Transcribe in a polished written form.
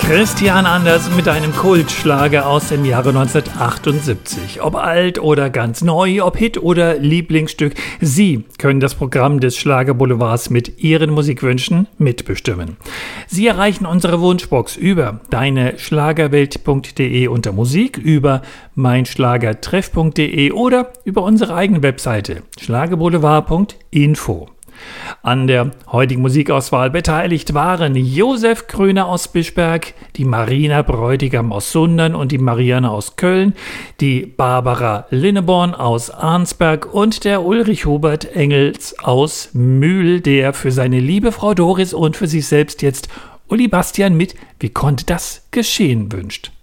Christian Anders mit einem Kultschlager aus dem Jahre 1978. Ob alt oder ganz neu, ob Hit oder Lieblingsstück, Sie können das Programm des Schlagerboulevards mit Ihren Musikwünschen mitbestimmen. Sie erreichen unsere Wunschbox über deineschlagerwelt.de unter Musik, über meinschlagertreff.de oder über unsere eigene Webseite schlagerboulevard.info. An der heutigen Musikauswahl beteiligt waren Josef Kröner aus Bischberg, die Marina Bräutigam aus Sundern und die Marianne aus Köln, die Barbara Linneborn aus Arnsberg und der Ulrich Hubert Engels aus Mühl, der für seine liebe Frau Doris und für sich selbst jetzt Uli Bastian mit Wie konnte das geschehen wünscht.